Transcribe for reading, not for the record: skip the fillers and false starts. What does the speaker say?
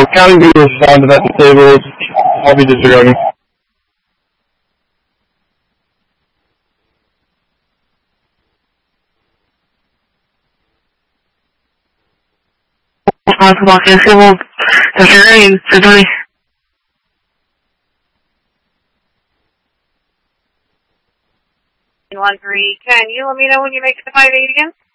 County will respond to that disabled. I'll be disregarding. Disabled. Disregarding. 320. 1-3, can you let me know when you make the 5-8 again?